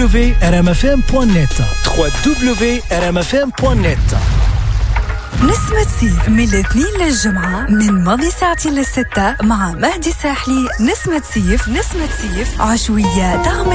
www.rmfm.net www.rmfm.net. نسمة سيف من الاثنين للجمعة من ماضي ساعتين للستة مع مهدي ساحلي. نسمة سيف عشوية تعمل